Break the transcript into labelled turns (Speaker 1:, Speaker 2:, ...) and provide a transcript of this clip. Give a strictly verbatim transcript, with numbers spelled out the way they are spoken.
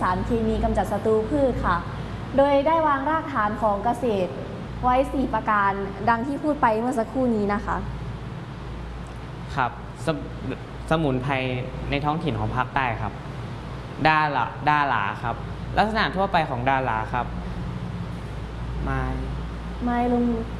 Speaker 1: ารเคมีกำจัดศัตรูพืชค่ะโดยได้วางรากฐานของเกษตรไว้สี่ประการดังที่พูดไปเมื่อสักครู่นี้นะคะ
Speaker 2: ครับสสมุนไพรในท้องถิ่นของภาคใต้ครับดาหลาดาหลาครับลักษณะทั่วไปของดาหลาครับไม้
Speaker 1: ไม้ลม